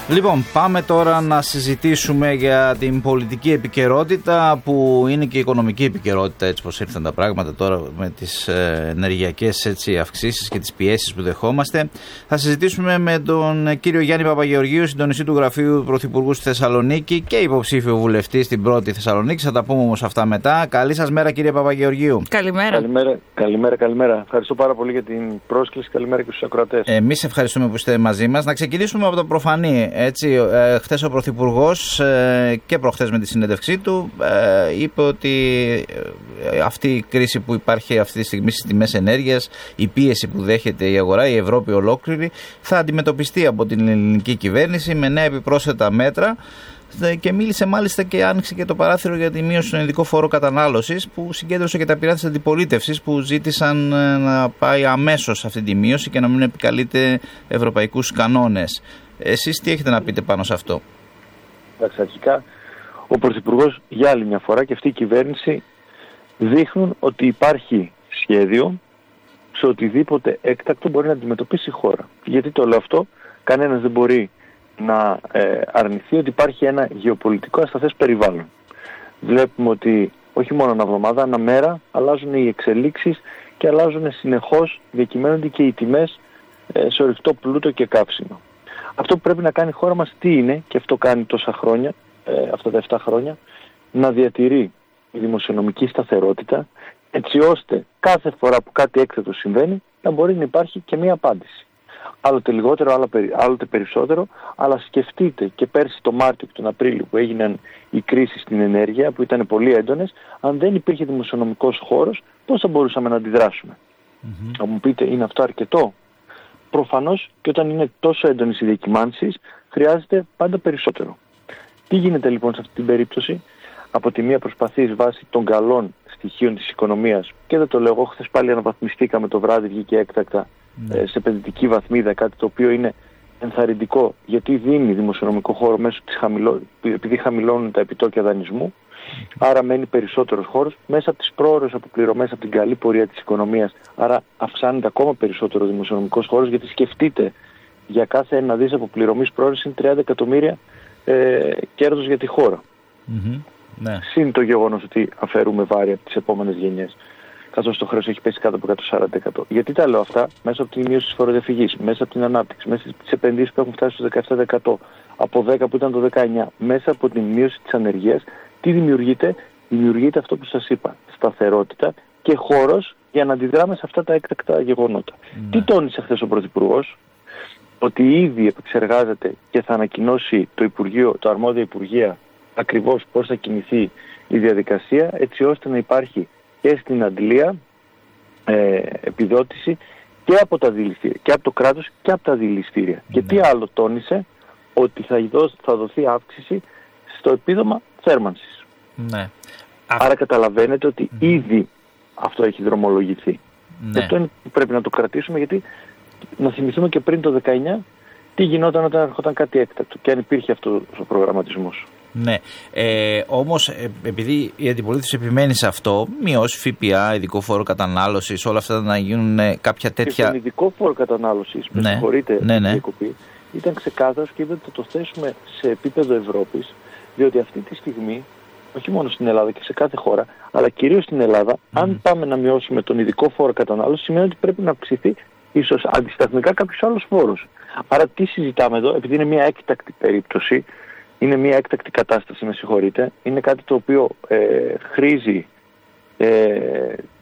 Λοιπόν, πάμε τώρα να συζητήσουμε για την πολιτική επικαιρότητα που είναι και η οικονομική επικαιρότητα, έτσι πως ήρθαν τα πράγματα τώρα με τις ενεργειακές αυξήσεις και τις πιέσεις που δεχόμαστε. Θα συζητήσουμε με τον κύριο Γιάννη Παπαγεωργίου, συντονιστή του Γραφείου του Πρωθυπουργού στη Θεσσαλονίκη και υποψήφιο βουλευτή στην πρώτη Θεσσαλονίκη. Θα τα πούμε όμως αυτά μετά. Καλή σας μέρα, κύριε Παπαγεωργίου. Καλημέρα. Καλημέρα. Ευχαριστώ πάρα πολύ για την πρόσκληση. Καλημέρα και στους ακροατές. Εμείς ευχαριστούμε που είστε μαζί μας. Να ξεκινήσουμε από το προφανή. Έτσι, χθες ο Πρωθυπουργός και προχθές με τη συνέντευξή του είπε ότι αυτή η κρίση που υπάρχει αυτή τη στιγμή στις τιμές ενέργειας, η πίεση που δέχεται η αγορά, η Ευρώπη ολόκληρη, θα αντιμετωπιστεί από την ελληνική κυβέρνηση με νέα επιπρόσθετα μέτρα. Και μίλησε μάλιστα και άνοιξε και το παράθυρο για τη μείωση στον ειδικό φόρο κατανάλωσης, που συγκέντρωσε και τα πειρά της αντιπολίτευσης που ζήτησαν να πάει αμέσως αυτή τη μείωση και να μην επικαλείται ευρωπαϊκούς κανόνες. Εσείς τι έχετε να πείτε πάνω σε αυτό? Αρχικά, ο Πρωθυπουργός για άλλη μια φορά και αυτή η κυβέρνηση δείχνουν ότι υπάρχει σχέδιο σε οτιδήποτε έκτακτο μπορεί να αντιμετωπίσει η χώρα. Γιατί το λέω αυτό? Κανένας δεν μπορεί να αρνηθεί ότι υπάρχει ένα γεωπολιτικό ασταθές περιβάλλον. Βλέπουμε ότι όχι μόνο ανά εβδομάδα, ανά μέρα αλλάζουν οι εξελίξεις και αλλάζουν συνεχώς, διακυμαίνονται και οι τιμές σε ορυκτό πλούτο και καύσιμο. Αυτό που πρέπει να κάνει η χώρα μας τι είναι, και αυτό κάνει τόσα χρόνια, αυτά τα 7 χρόνια, να διατηρεί η δημοσιονομική σταθερότητα, έτσι ώστε κάθε φορά που κάτι έκτακτο συμβαίνει να μπορεί να υπάρχει και μία απάντηση. Άλλοτε λιγότερο, άλλοτε περισσότερο, αλλά σκεφτείτε και πέρσι το Μάρτιο και τον Απρίλιο που έγιναν οι κρίσεις στην ενέργεια, που ήταν πολύ έντονες, αν δεν υπήρχε δημοσιονομικός χώρος, πώς θα μπορούσαμε να αντιδράσουμε? Θα μου πείτε, είναι αυτό αρκετό? Προφανώς, και όταν είναι τόσο έντονες οι διακυμάνσεις, χρειάζεται πάντα περισσότερο. Τι γίνεται λοιπόν σε αυτή την περίπτωση? Από τη μία προσπαθείς βάσει των καλών στοιχείων της οικονομίας, και δεν το λέω εγώ, χθες πάλι αναβαθμιστήκαμε το βράδυ, βγήκε έκτακτα σε επενδυτική βαθμίδα, κάτι το οποίο είναι ενθαρρυντικό, γιατί δίνει δημοσιονομικό χώρο μέσω της επειδή χαμηλώνουν τα επιτόκια δανεισμού. Άρα μένει περισσότερος χώρος μέσα από τις πρόωρες αποπληρωμές, από την καλή πορεία της οικονομίας. Άρα αυξάνεται ακόμα περισσότερο δημοσιονομικός χώρος, γιατί σκεφτείτε, για κάθε 1 δις αποπληρωμής πρόωρες είναι 30 εκατομμύρια κέρδος για τη χώρα. Ναι. Συν το γεγονός ότι αφαιρούμε βάρη από τις επόμενες γενιές, καθώς το χρέος έχει πέσει κάτω από 140%. Γιατί τα λέω αυτά? Μέσα από τη μείωση της φοροδιαφυγής, μέσα από την ανάπτυξη, μέσα από τις επενδύσεις που έχουν φτάσει στο 17%, από 10 που ήταν το 19, μέσα από τη μείωση της ανεργίας. Τι δημιουργείται? Δημιουργείται αυτό που σας είπα, σταθερότητα και χώρος για να αντιδράμε σε αυτά τα έκτακτα γεγονότα. Τι τόνισε χθες ο Πρωθυπουργός? Ότι ήδη επεξεργάζεται και θα ανακοινώσει το αρμόδιο Υπουργεία ακριβώς πώς θα κινηθεί η διαδικασία, έτσι ώστε να υπάρχει και στην αντλία επιδότηση και από τα δηληστήρια, και από το κράτος και από τα δηληστήρια. Και τι άλλο τόνισε? Ότι θα δοθεί αύξηση στο επίδομα θέρμανσης. Ναι. Άρα καταλαβαίνετε ότι ήδη αυτό έχει δρομολογηθεί. Ναι. Αυτό είναι που πρέπει να το κρατήσουμε, γιατί να θυμηθούμε και πριν το 19 τι γινόταν όταν έρχονταν κάτι έκτακτο και αν υπήρχε αυτό ο προγραμματισμός. Ναι, όμως επειδή η αντιπολίτευση επιμένει σε αυτό, μειώσει ΦΠΑ, ειδικό φόρο κατανάλωσης, όλα αυτά να γίνουν κάποια τέτοια... Και στον ειδικό φόρο κατανάλωσης, με συγχωρείτε, διακοπή, ήταν ξεκάθαρος και είπε ότι θα το θέσουμε σε επίπεδο Ευρώπης, διότι αυτή τη στιγμή, όχι μόνο στην Ελλάδα και σε κάθε χώρα, αλλά κυρίως στην Ελλάδα, αν πάμε να μειώσουμε τον ειδικό φόρο κατανάλωσης, σημαίνει ότι πρέπει να αυξηθεί ίσως αντισταθμικά κάποιος άλλος φόρος. Άρα τι συζητάμε εδώ? Επειδή είναι μια έκτακτη περίπτωση, είναι μια έκτακτη κατάσταση, με συγχωρείτε, είναι κάτι το οποίο χρήζει